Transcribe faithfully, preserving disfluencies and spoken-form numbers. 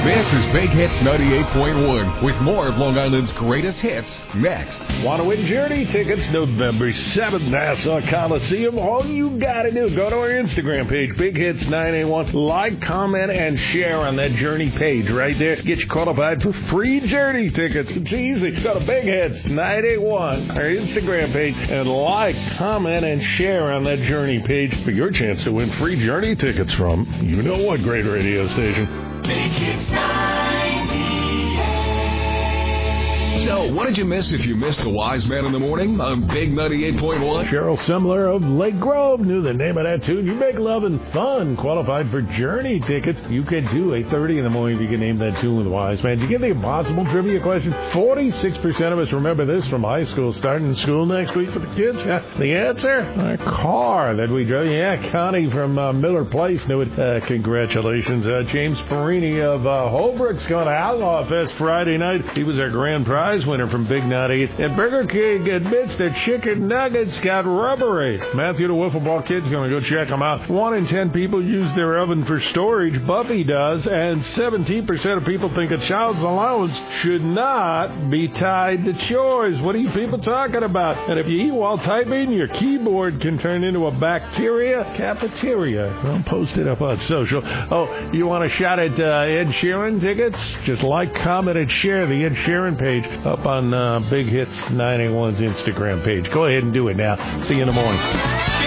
This is Big Hits ninety-eight point one with more of Long Island's greatest hits next. Want to win Journey tickets November seventh, Nassau Coliseum? All you got to do, go to our Instagram page, Big Hits nine eight one. Like, comment, and share on that Journey page right there. Get you qualified for free Journey tickets. It's easy. Go to Big Hits nine eight one, our Instagram page, and like, comment, and share on that Journey page for your chance to win free Journey tickets from you know what great radio station. Big Hits ninety-eight. So, what did you miss if you missed the Wise Man in the Morning on Big ninety-eight point one? Cheryl Semler of Lake Grove knew the name of that tune. You Make Love and Fun, qualified for Journey tickets. You can do eight thirty in the morning if you can name that tune with Wise Man. Did you get the impossible trivia question? forty-six percent of us remember this from high school. Starting school next week for the kids. Yeah, the answer? A car that we drove. Yeah, Connie from uh, Miller Place knew it. Uh, congratulations. Uh, James Perini of uh, Holbrook's going to Outlaw Fest Friday night. He was our grand prize winner from Big ninety-eight. And Burger King admits that chicken nuggets got rubbery. Matthew, the wiffle ball kid's going to go check them out. One in ten people use their oven for storage. Buffy does. And seventeen percent of people think a child's allowance should not be tied to chores. What are you people talking about? And if you eat while typing, your keyboard can turn into a bacteria cafeteria. I'll post it up on social. Oh, you want a shot at uh, Ed Sheeran tickets? Just like, comment, and share the Ed Sheeran page up on uh, Big Hits nine eight one's Instagram page. Go ahead and do it now. See you in the morning.